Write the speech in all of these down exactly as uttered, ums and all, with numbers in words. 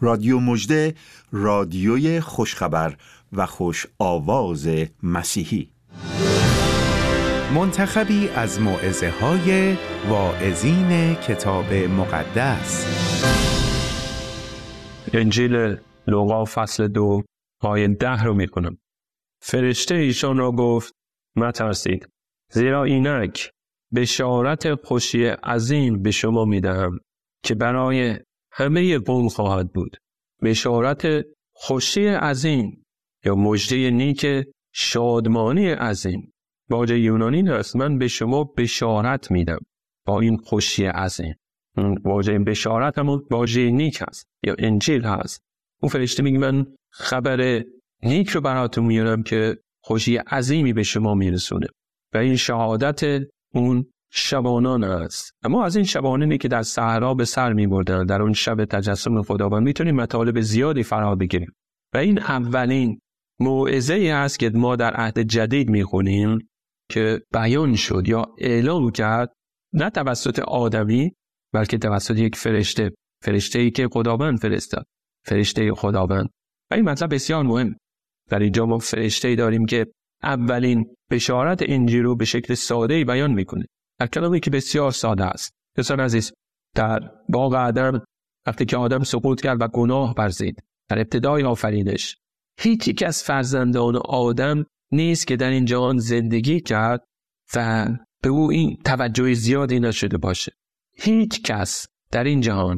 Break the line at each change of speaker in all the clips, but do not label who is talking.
رادیو مژده، رادیوی خوشخبر و خوش آواز مسیحی.
منتخبی از موعظه های واعظین کتاب مقدس.
انجیل لوقا فصل دو آیه ده رو میکنم. فرشته ایشان را گفت مترسید، زیرا اینک بشارت خوشی عظیم به شما میدهم که برای همه قوم خواهد بود. بشارت خوشی عظیم یا مژده نیک شادمانی عظیم. واژه یونانی است، من به شما بشارت میدم با این خوشی عظیم. واژه بشارت همون واژه نیک هست یا انجیل هست. اون فرشته میگه من خبر نیک رو براتون میارم که خوشی عظیمی به شما میرسونه و این شهادت اون شبانان است. اما از این شبانانی که در صحرا به سر میبردن در اون شب تجسم خداوند میتونیم مطالب زیادی فرا بگیریم و این اولین موعظه‌ای است که ما در عهد جدید میخونیم که بیان شد یا اعلام کرد نه توسط آدمی بلکه توسط یک فرشته، فرشته‌ای که خداوند فرستاد، فرشته خداوند. و این مطلب بسیار مهم. در اینجا ما فرشته‌ای داریم که اولین بشارت انجیل رو به شکل ساده‌ای بیان میکنه، در کلامی که بسیار ساده است. دوستان عزیز، در باغ عدن وقتی که آدم سقوط کرد و گناه ورزید در ابتدای آفرینش، هیچ یک از فرزندان آدم نیست که در این جهان زندگی کرد و به او این توجه زیادی نشده باشه. هیچ کس در این جهان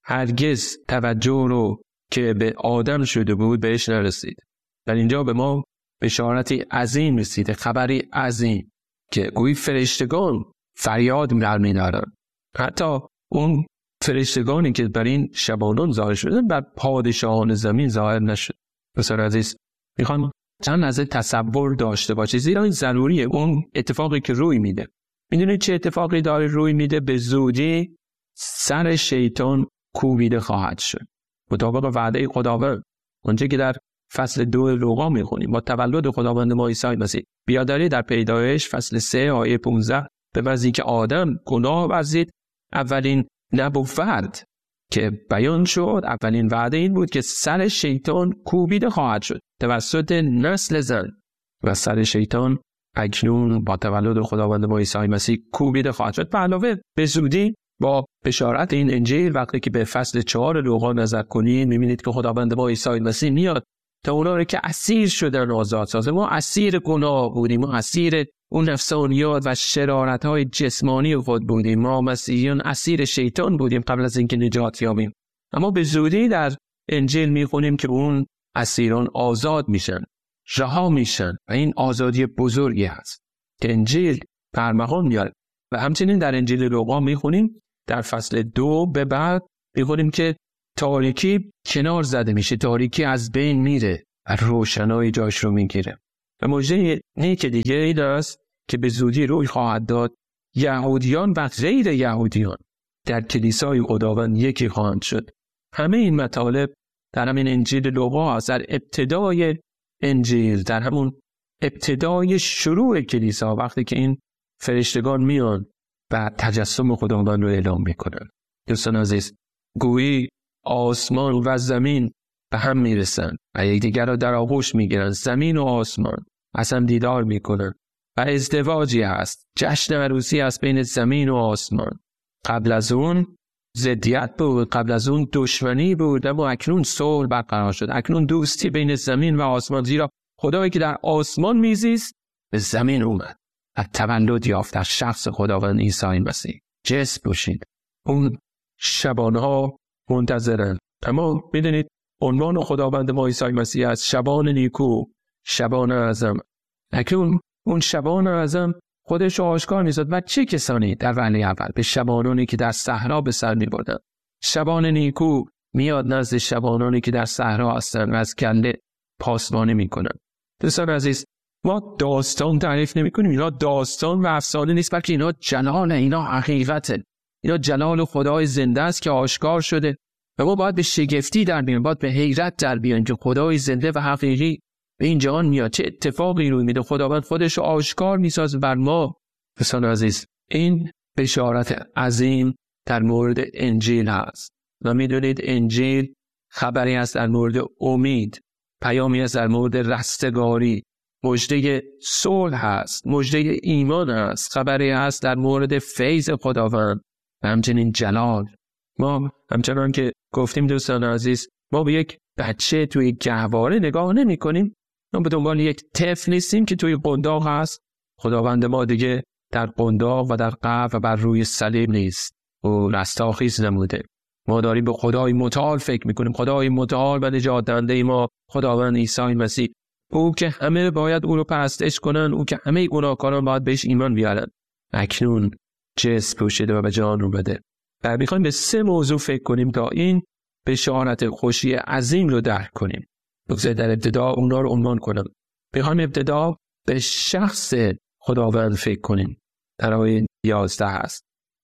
هرگز توجه رو که به آدم شده بود بهش نرسید. در اینجا به ما بشارتی عظیم رسیده، خبری عظیم که گویی فرشتگان فریاد می‌برن. حتی اون فرشتگانی که بر این شبانان ظاهر شدن بر پادشاهان زمین ظاهر نشد. بسیار عزیز، میخوام چند لحظه تصور داشته باشید، زیرا این ضروریه. اون اتفاقی که روی میده، میدونید چه اتفاقی داره روی میده؟ به زودی سر شیطان کوبیده خواهد شد مطابق وعده خداوند. اونجا که در فصل دو لوقا میخونیم با تولد خداوند ما عیسی مسیح، بیاداری در پیدایش فصل سه آیه پانزده به وضعی که آدم گناه ورزید، اولین نبوت که بیان شد، اولین وعده این بود که سر شیطان کوبیده خواهد شد توسط نسل زن و سر شیطان اکنون با تولد خداوند ما عیسی مسیح کوبیده خواهد شد. به علاوه به زودی با بشارت این انجیل وقتی که به فصل چهار لوقا نظر کنید می‌بینید که خداوند ما عیسی مسیح میاد تا اونا رو که اسیر شدن آزاد سازه. ما اسیر گناه بودیم، ما اسیر اون نفسانیات و شرارت‌های جسمانی خود بودیم، ما مسیحیان اسیر شیطان بودیم قبل از اینکه نجات یابیم. اما به زودی در انجیل می‌خونیم که اون اسیران آزاد میشن، رها میشن و این آزادی بزرگی هست که انجیل برمغان میاره. و همچنین در انجیل لوقا می‌خونیم در فصل دو به بعد می‌خونیم که تاریکی کنار زده میشه، تاریکی از بین میره و روشنایی جاش رو میگیره. و مژده نیک دیگه این است که به زودی روی خواهد داد یهودیان و غیر یهودیان در کلیسای خداوند یکی خواهند شد. همه این مطالب در همین انجیل لوقا هست، در ابتدای انجیل، در همون ابتدای شروع کلیسا، وقتی که این فرشتگان میان و تجسم خداوند رو اعلام میکنن. دوستان عزیز، گویی آسمان و زمین به هم میرسن و یکدیگر را در آغوش میگیرن. زمین و آسمان از هم دیدار میکنن و ازدواجی هست، جشن عروسی است بین زمین و آسمان. قبل از اون ضدیت بود، قبل از اون دشمنی بود، اما اکنون صلح برقرار شد. اکنون دوستی بین زمین و آسمان، زیرا خدایی که در آسمان میزیست به زمین اومد و تولد یافت در شخص خداوند عیسی مسیح. جسم بشید. اون شبانها منتظرن. اما میدونید عنوان خداوند ما عیسی مسیح از شبان نیکو، شبان اعظم. اکنون اون شبان اعظم خودش رو آشکار می‌سازد. و چه کسانی در وهله اول؟ به شبانانی که در صحرا به سر می‌بردن. شبان نیکو میاد نزد شبانانی که در صحرا هستن و از کله پاسبانی میکنن. دوستان عزیز، ما داستان تعریف نمی‌کنیم، اینا داستان و افسانه نیست، بلکه اینا جلال، اینا حقیقته. اینا جلال خدای زنده است که آشکار شده و ما باید به شگفتی در بیایم، باید به حیرت در بیایم که خدای زنده و حقیقی به این جهان میاد، چه اتفاقی روی میده. خداوند خودش رو آشکار میسازه بر ما. دوستان عزیز، این بشارت عظیم در مورد انجیل هست و میدونید انجیل خبری است در مورد امید، پیامی است در مورد رستگاری، مژده صلح هست، مژده ایمان هست، خبری هست در مورد فیض خداوند و همچنین جلال. ما همچنان که گفتیم دوستان عزیز، ما به یک بچه توی گهواره نگاه نمی کنیم. ما به دنبال یک طفل نیستیم که توی قنداق هست. خداوند ما دیگه در قنداق و در قبر و بر روی صلیب نیست، او رستاخیز نموده. ما داریم به خدای متعال فکر میکنیم، خدای متعال و نجات دهنده ما خداوند عیسی مسیح، او که همه باید او رو پرستش کنن، او که همه گناهکاران باید بهش ایمان بیارن، اکنون جسم پوشیده و به جان اومده. و میخوایم به سه موضوع فکر کنیم تا این بشارت خوشی عظیم رو درک کنیم. بگذارید در ابتدا اونا رو عنوان کنم. میخوایم ابتدا به شخص خداوند فکر کنیم. در آیه یازده هست.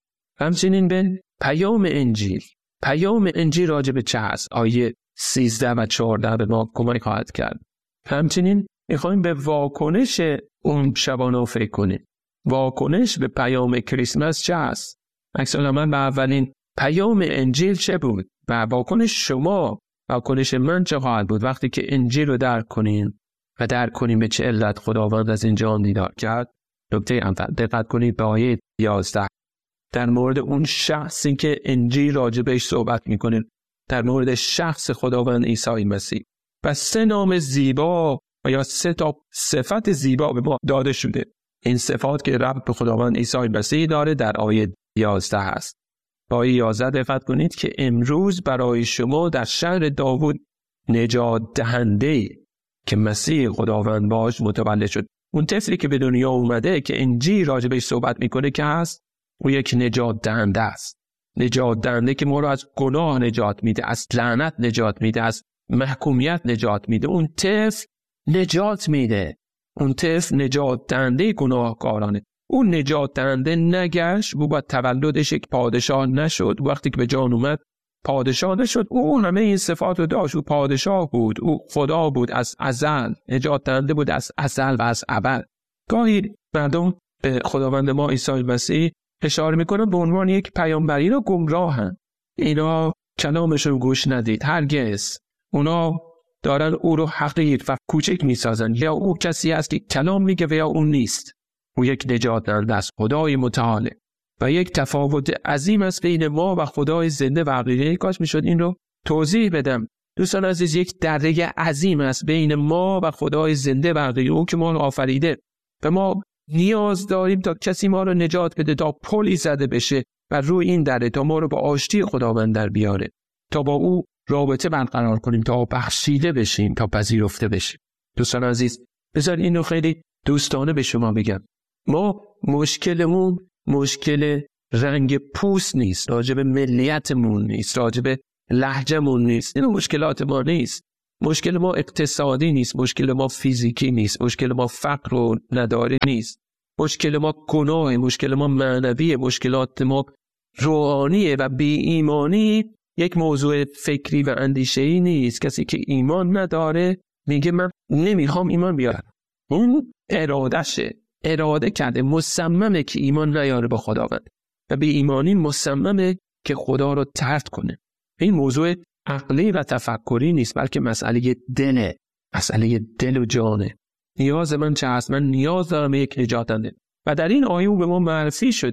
همچنین به پیام انجیل. پیام انجیل راجع به چه هست؟ آیه سیزده و چهارده به ما کمک خواهد کرد. همچنین میخوایم به واکنش اون شبانه فکر کنیم. واکنش به پیام کریسمس چه هست؟ عکس العمل به اولین پیام انجیل چه بود؟ و واکنش شما، واکنش من چه خواهد بود وقتی که انجیل رو درک کنیم و درک کنیم به چه علت خداوند از این جهان دیدار کرد؟ نکته اول دقت کنید به آیه یازده. در مورد اون شخصی که انجیل راجع بهش صحبت میکنه، در مورد شخص خداوند عیسی مسیح و سه نام زیبا و یا سه تا صفت زیبا به ما داده شده. این صفات که ربط به خداوند عیسی مسیح داره در آیه یازده هست. با آیه یازده دقت کنید که امروز برای شما در شهر داوود نجات دهنده که مسیح خداوند باش متولد شد. اون طفلی که به دنیا اومده که انجیل راجع بهش صحبت میکنه که هست، او یک نجات دهنده است. نجات دهنده که ما رو از گناه نجات میده، از لعنت نجات میده، از محکومیت نجات میده. اون طفل نجات میده. اون طفل نجات دهنده گناهکارانه. اون نجات دهنده نگشت، او با تولدش یک پادشاه نشد. وقتی که به جان اومد پادشاه نشد. او همه این صفات رو داشت. او پادشاه بود، او خدا بود از ازل، نجات دهنده بود از ازل و از ابد. گاهی مردم به خداوند ما عیسی مسیح اشاره میکنن به عنوان یک پیامبر. اینا گمراهن، اینا کلامش رو گوش ندید. هرگز. اونا دارن او رو حقیر و کوچک میسازن. یا او کسی است که کلام میگه و یا اون نیست. او یک نجات دهنده است، خدای متعال. و یک تفاوت عظیم است بین ما و خدای زنده و حقیقی. کاش میشد این رو توضیح بدم. دوستان عزیز، یک دره عظیم است بین ما و خدای زنده و حقیقی، او که ما رو آفریده. و ما نیاز داریم تا کسی ما رو نجات بده، تا پلی زده بشه و روی این دره تا ما رو با آشتی خداوند در بیاره، تا با او رابطه برقرار کنیم، تا بخشیده بشیم، تا پذیرفته بشیم. دوستان عزیز، بذار اینو خیلی دوستانه به شما بگم. ما مشکلمون مشکل رنگ پوست نیست، راجب ملیتمون نیست، راجب لهجه‌مون نیست. اینو مشکلات ما نیست. مشکل ما اقتصادی نیست، مشکل ما فیزیکی نیست، مشکل ما فقر و نداری نیست، مشکل ما گناه، مشکل ما معنوی، مشکلات ما روحانیه و بی ایمانی یک موضوع فکری و اندیشه‌ای نیست. کسی که ایمان نداره میگه من نمیخوام ایمان بیارم. اون ارادهشه، اراده کرده، مصممه که ایمان نیاره به خداوند و بی ایمانی مصممه که خدا رو طرد کنه. این موضوع عقلی و تفکری نیست، بلکه مسئله دله، مسئله دل و جانه. نیاز من چه هست؟ من نیاز دارم یک نجات دهنده. و در این آیه او به ما معرفی شد